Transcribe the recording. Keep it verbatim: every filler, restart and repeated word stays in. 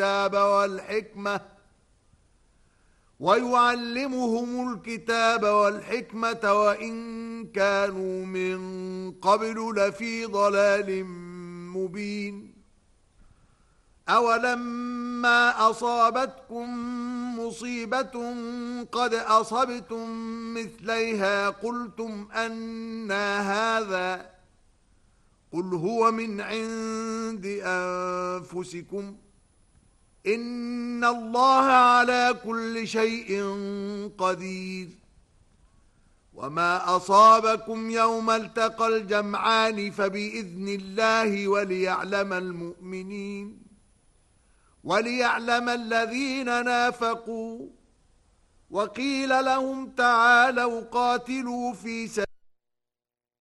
الكتاب والحكمة ويعلمهم الكتاب والحكمة وإن كانوا من قبل لفي ضلال مبين. أولما أصابتكم مصيبة قد أصبتم مثليها قلتم أنى هذا قل هو من عند أنفسكم إن الله على كل شيء قدير. وما أصابكم يوم التقى الجمعان فبإذن الله وليعلم المؤمنين وليعلم الذين نافقوا. وقيل لهم تعالوا قاتلوا في سبيل